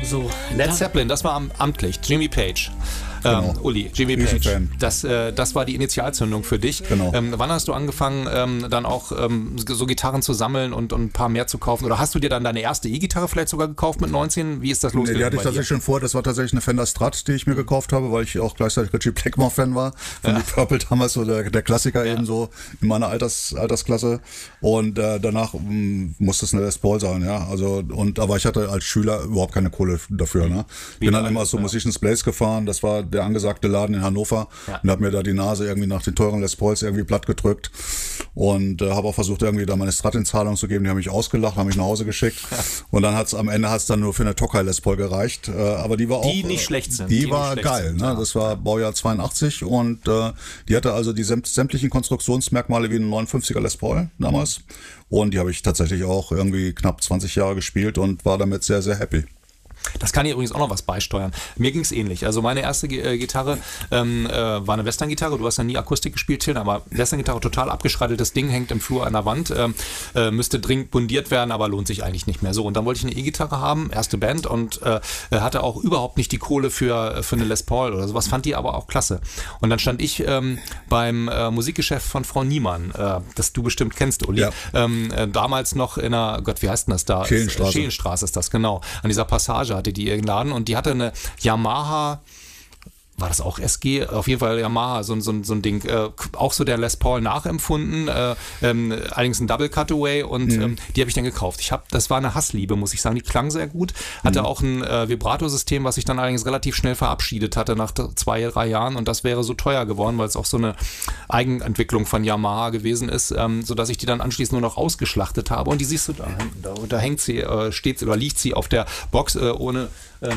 So. Led Zeppelin, das war amtlich. Jimmy Page. Genau. Uli, Jimmy Page. Riesenfan. Das war die Initialzündung für dich. Genau. Wann hast du angefangen, dann auch so Gitarren zu sammeln und ein paar mehr zu kaufen? Oder hast du dir dann deine erste E-Gitarre vielleicht sogar gekauft mit 19? Wie ist das losgegangen? Die hatte ich tatsächlich schon vor. Das war tatsächlich eine Fender Strat, die ich mir gekauft habe, weil ich auch gleichzeitig Richie Blackmore-Fan war. Von Deep Purple damals, so der Klassiker eben so in meiner Altersklasse. Und danach musste es eine Les Paul sein, ja. Also, aber ich hatte als Schüler überhaupt keine Kohle dafür. Ne? Bin dann immer so Musicians Place gefahren. Das war der angesagte Laden in Hannover und habe mir da die Nase irgendwie nach den teuren Les Pauls irgendwie platt gedrückt und habe auch versucht irgendwie da meine Strat in Zahlung zu geben. Die haben mich ausgelacht, haben mich nach Hause geschickt und dann am Ende hat's dann nur für eine Tokai Les Paul gereicht, aber die war auch... Die nicht schlecht sind. Die war geil, ne? Das war Baujahr 82 und die hatte also die sämtlichen Konstruktionsmerkmale wie ein 59er Les Paul damals und die habe ich tatsächlich auch irgendwie knapp 20 Jahre gespielt und war damit sehr, sehr happy. Das kann hier übrigens auch noch was beisteuern. Mir ging es ähnlich. Also meine erste Gitarre war eine Western-Gitarre. Du hast ja nie Akustik gespielt, Till, aber Western-Gitarre, total abgeschreitetes Ding, hängt im Flur an der Wand. Müsste dringend bundiert werden, aber lohnt sich eigentlich nicht mehr. So, und dann wollte ich eine E-Gitarre haben, erste Band, und hatte auch überhaupt nicht die Kohle für eine Les Paul oder sowas, fand die aber auch klasse. Und dann stand ich beim Musikgeschäft von Frau Niemann, das du bestimmt kennst, Uli. Ja. Damals noch in einer, Gott, wie heißt denn das da? Schelenstraße ist das, genau. An dieser Passage hatte die ihren Laden und die hatte eine Yamaha, war das auch SG? Auf jeden Fall Yamaha, so ein Ding. Auch so der Les Paul nachempfunden, allerdings ein Double Cutaway und die habe ich dann gekauft. Das war eine Hassliebe, muss ich sagen. Die klang sehr gut. Hatte auch ein Vibrato-System, was sich dann allerdings relativ schnell verabschiedet hatte nach 2-3 Jahren und das wäre so teuer geworden, weil es auch so eine Eigenentwicklung von Yamaha gewesen ist, sodass ich die dann anschließend nur noch ausgeschlachtet habe und die siehst du da hinten. Da hängt sie, steht oder liegt sie auf der Box ohne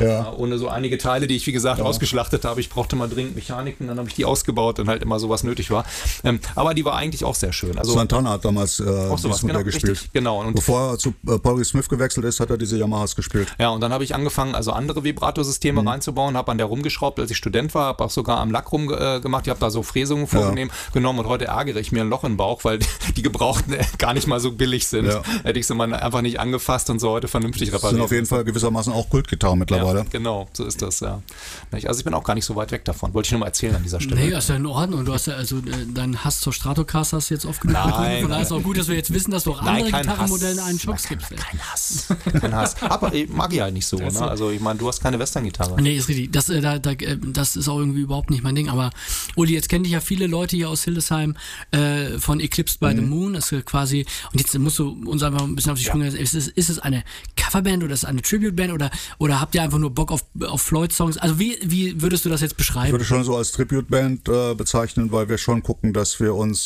so einige Teile, die ich wie gesagt ausgeschlachtet habe. Ich brauchte mal dringend Mechaniken, dann habe ich die ausgebaut und halt immer sowas nötig war. Aber die war eigentlich auch sehr schön. Also, Santana hat damals auch sowas, genau, gespielt. Richtig, genau. Und bevor er zu Paul Smith gewechselt ist, hat er diese Yamahas gespielt. Ja, und dann habe ich angefangen, also andere Vibrato-Systeme reinzubauen, habe an der rumgeschraubt, als ich Student war, habe auch sogar am Lack rumgemacht. Ich habe da so Fräsungen vorgenommen und heute ärgere ich mir ein Loch im Bauch, weil die Gebrauchten gar nicht mal so billig sind. Ja. Hätte ich sie mal einfach nicht angefasst und so heute vernünftig repariert. Das sind auf jeden Fall gewissermaßen auch Kultgitarren mittlerweile. Ja, genau, so ist das, ja. Also ich bin auch gar nicht so weit weg davon. Wollte ich nur mal erzählen an dieser Stelle. Nee, das ist ja in Ordnung. Du hast ja also deinen Hass zur Stratocaster hast du jetzt oft genug begründet. Von daher ist auch gut, dass wir jetzt wissen, dass du auch andere Gitarrenmodelle einen Schocks gibst. Kein Hass. Kein Hass. Aber mag ich halt nicht so. Ne? Also ich meine, du hast keine Western-Gitarre. Nee, ist richtig. Das ist auch irgendwie überhaupt nicht mein Ding. Aber Uli, jetzt kennen dich ja viele Leute hier aus Hildesheim von Eclipsed by the Moon. Das ist quasi, und jetzt musst du uns einfach ein bisschen auf die Sprünge. Ist es eine Coverband oder ist es eine Tribute-Band oder habt ihr einfach nur Bock auf Floyd-Songs? Also wie würdest du das jetzt beschreiben? Ich würde schon so als Tribute-Band bezeichnen, weil wir schon gucken, dass wir uns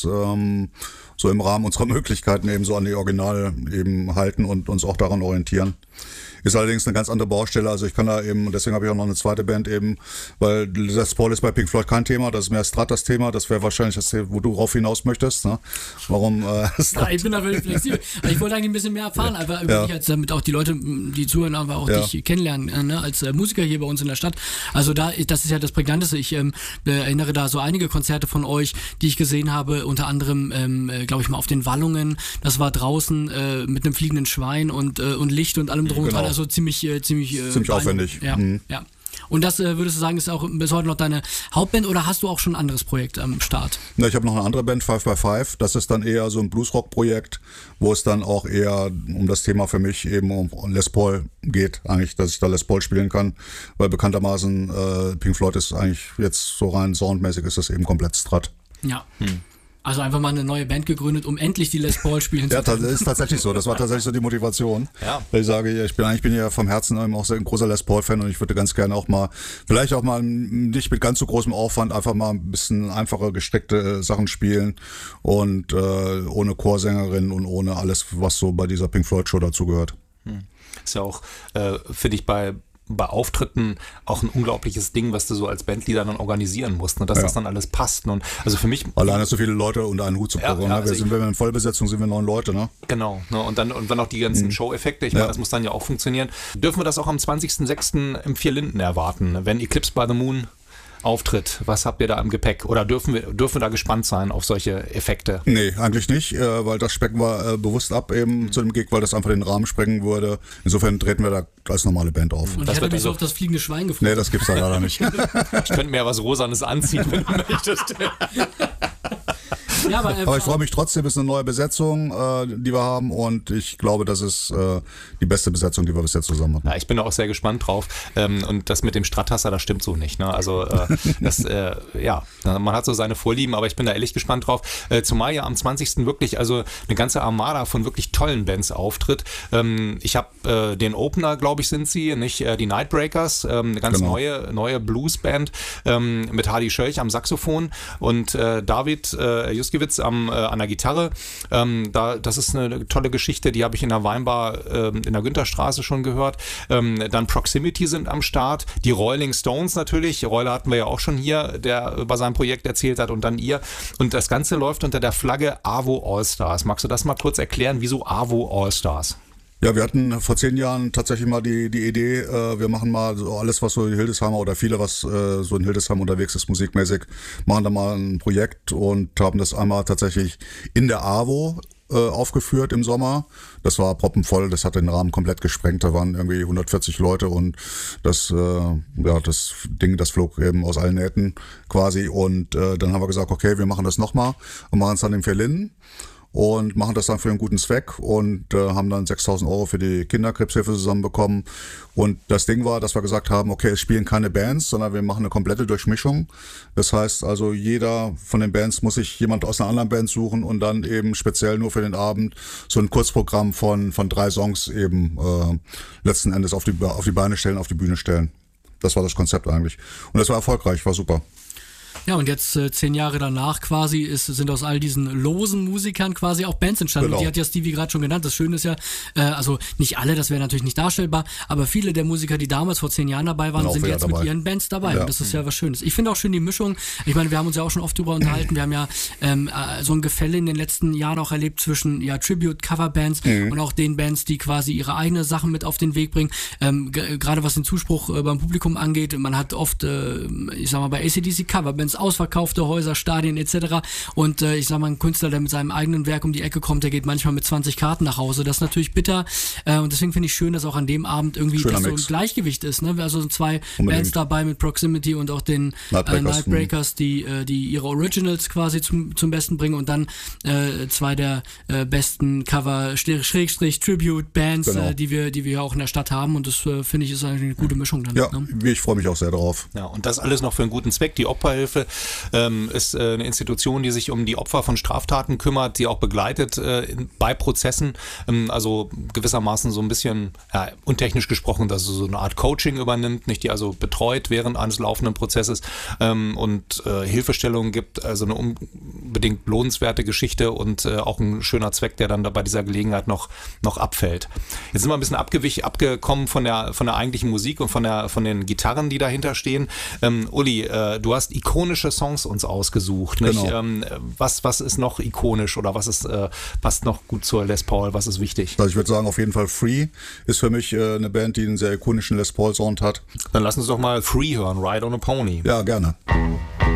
so im Rahmen unserer Möglichkeiten eben so an die Originale eben halten und uns auch daran orientieren. Ist allerdings eine ganz andere Baustelle, also ich kann da eben, deswegen habe ich auch noch eine zweite Band eben, weil Les Paul ist bei Pink Floyd kein Thema, das ist mehr Strat das Thema, das wäre wahrscheinlich das Thema, wo du rauf hinaus möchtest, ne? Warum Strat? Ja, ich bin da völlig flexibel. Ich wollte eigentlich ein bisschen mehr erfahren, einfach über dich, damit auch die Leute, die zuhören, aber auch dich kennenlernen, ne? Als Musiker hier bei uns in der Stadt. Also das ist ja das Prägnanteste. Ich erinnere da so einige Konzerte von euch, die ich gesehen habe, unter anderem, glaube ich mal, auf den Wallungen, das war draußen mit einem fliegenden Schwein und Licht und allem drum und dran. Also ziemlich aufwendig. Ja, ja. Und das würdest du sagen, ist auch bis heute noch deine Hauptband oder hast du auch schon ein anderes Projekt am Start? Ja, ich habe noch eine andere Band, 5x5. Das ist dann eher so ein Bluesrock-Projekt, wo es dann auch eher um das Thema für mich eben um Les Paul geht, eigentlich, dass ich da Les Paul spielen kann, weil bekanntermaßen Pink Floyd ist eigentlich jetzt so rein soundmäßig ist das eben komplett Strat. Ja. Also einfach mal eine neue Band gegründet, um endlich die Les Paul spielen zu können. Ja, das ist tatsächlich so. Das war tatsächlich so die Motivation. Ja. Weil ich sage, ich bin ja vom Herzen auch ein großer Les Paul-Fan und ich würde ganz gerne auch mal, vielleicht auch mal nicht mit ganz so großem Aufwand, einfach mal ein bisschen einfacher gestrickte Sachen spielen und ohne Chorsängerin und ohne alles, was so bei dieser Pink Floyd Show dazugehört. Ist ja auch, finde ich, bei Auftritten auch ein unglaubliches Ding, was du so als Bandleader dann organisieren musst, ne, dass das dann alles passt. Und also für mich alleine so viele Leute unter einen Hut zu bekommen. Ja, also wenn wir in Vollbesetzung sind, wir 9 Leute, ne? Genau. Ne, und dann auch die ganzen Show-Effekte. Ich meine, das muss dann ja auch funktionieren. Dürfen wir das auch am 20.06. im 4 Linden erwarten, wenn Eclipsed by the Moon Auftritt? Was habt ihr da im Gepäck? Oder dürfen wir da gespannt sein auf solche Effekte? Nee, eigentlich nicht, weil das specken wir bewusst ab eben zu dem Gig, weil das einfach den Rahmen sprengen würde. Insofern treten wir da als normale Band auf. Und ich hätte mich so auf das fliegende Schwein gefreut. Nee, das gibt's da leider nicht. Ich könnte mir ja was Rosanes anziehen, wenn du möchtest. Ja, aber ich freue mich trotzdem, es ist eine neue Besetzung, die wir haben, und ich glaube, das ist die beste Besetzung, die wir bis jetzt zusammen hatten. Ja, ich bin auch sehr gespannt drauf, und das mit dem Strattasser, das stimmt so nicht. Ne? Also man hat so seine Vorlieben, aber ich bin da ehrlich gespannt drauf, zumal ja am 20. wirklich also eine ganze Armada von wirklich tollen Bands auftritt. Ich habe den Opener, glaube ich, sind sie, nicht die Nightbreakers, eine ganz neue Bluesband mit Hardy Schölch am Saxophon und David Juskiewicz an der Gitarre. Das ist eine tolle Geschichte, die habe ich in der Weinbar in der Güntherstraße schon gehört. Dann Proximity sind am Start, die Rolling Stones natürlich, Roller hatten wir ja auch schon hier, der über sein Projekt erzählt hat, und dann ihr. Und das Ganze läuft unter der Flagge AWO All-Stars. Magst du das mal kurz erklären, wieso AWO All-Stars? Ja, wir hatten vor 10 Jahren tatsächlich mal die Idee, wir machen mal so alles, was so in Hildesheimer oder viele, was so in Hildesheim unterwegs ist, musikmäßig, machen da mal ein Projekt und haben das einmal tatsächlich in der AWO aufgeführt im Sommer. Das war proppenvoll, das hat den Rahmen komplett gesprengt, da waren irgendwie 140 Leute und das Ding, das flog eben aus allen Nähten quasi, und dann haben wir gesagt, okay, wir machen das nochmal und machen es dann in Vierlinden. Und machen das dann für einen guten Zweck und haben dann 6.000 € für die Kinderkrebshilfe zusammenbekommen. Und das Ding war, dass wir gesagt haben, okay, es spielen keine Bands, sondern wir machen eine komplette Durchmischung. Das heißt also, jeder von den Bands muss sich jemand aus einer anderen Band suchen und dann eben speziell nur für den Abend so ein Kurzprogramm von 3 Songs eben letzten Endes auf die Beine stellen, auf die Bühne stellen. Das war das Konzept eigentlich. Und das war erfolgreich, war super. Ja, und jetzt 10 Jahre danach quasi sind aus all diesen losen Musikern quasi auch Bands entstanden. Genau. Und die hat ja Stevie gerade schon genannt. Das Schöne ist ja, also nicht alle, das wäre natürlich nicht darstellbar, aber viele der Musiker, die damals vor 10 Jahren dabei waren, sind jetzt mit ihren Bands dabei. Ja. Und das ist ja was Schönes. Ich finde auch schön die Mischung. Ich meine, wir haben uns ja auch schon oft drüber unterhalten. Wir haben ja so ein Gefälle in den letzten Jahren auch erlebt zwischen Tribute-Cover-Bands und auch den Bands, die quasi ihre eigene Sachen mit auf den Weg bringen. Gerade was den Zuspruch beim Publikum angeht. Man hat oft, ich sag mal, bei AC/DC Coverbands ausverkaufte Häuser, Stadien etc. Und ich sag mal, ein Künstler, der mit seinem eigenen Werk um die Ecke kommt, der geht manchmal mit 20 Karten nach Hause. Das ist natürlich bitter. Und deswegen finde ich schön, dass auch an dem Abend irgendwie das so ein Gleichgewicht ist. Ne? Also sind 2 Bands dabei mit Proximity und auch den Nightbreakers, die ihre Originals quasi zum Besten bringen, und dann 2 der besten Cover-Tribute-Bands, die wir auch in der Stadt haben. Und das finde ich ist eigentlich eine gute Mischung dann. Ja, ne? Ich freue mich auch sehr drauf. Ja, und das alles noch für einen guten Zweck. Die Opferhilfe ist eine Institution, die sich um die Opfer von Straftaten kümmert, die auch begleitet bei Prozessen, also gewissermaßen so ein bisschen untechnisch gesprochen, dass so eine Art Coaching übernimmt, nicht, die also betreut während eines laufenden Prozesses und Hilfestellung gibt, also eine unbedingt lohnenswerte Geschichte und auch ein schöner Zweck, der dann da bei dieser Gelegenheit noch abfällt. Jetzt sind wir ein bisschen abgekommen von der eigentlichen Musik und von den Gitarren, die dahinter stehen. Uli, du hast ikonische Songs uns ausgesucht. Nicht? Genau. Was ist noch ikonisch oder passt noch gut zur Les Paul? Was ist wichtig? Also ich würde sagen, auf jeden Fall Free ist für mich eine Band, die einen sehr ikonischen Les Paul Sound hat. Dann lass uns doch mal Free hören, Ride on a Pony. Ja, gerne.